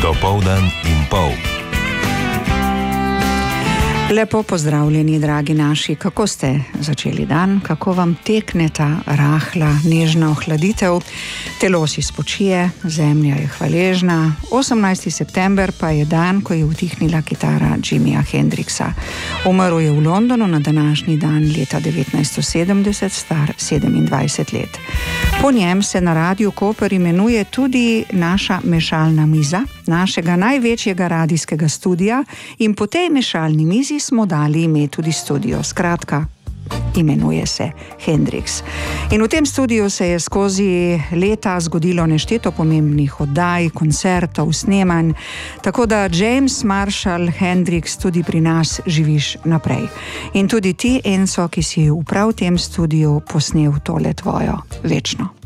Dopoldan in pol. Lepo pozdravljeni, dragi naši. Kako ste začeli dan? Kako vam tekne ta rahla, nežna ohladitev? Telo si spočije, zemlja je hvaležna. 18. september pa je dan, ko je utihnila kitara Jimija Hendrixa. Umrl je v Londonu na današnji dan leta 1970, star 27 let. Po njem se na Radiu Koper imenuje tudi naša mešalna miza, našega največjega radijskega studia, in po tej mešalni mizi smo dali ime tudi studio. Skratka, imenuje se Hendrix. In v tem studiu se je skozi leta zgodilo nešteto pomembnih oddaj, koncertov, snemanj, tako da James Marshall Hendrix tudi pri nas živiš naprej. In tudi ti, Enzo, ki si v prav tem studiu posnel tole tvojo večno.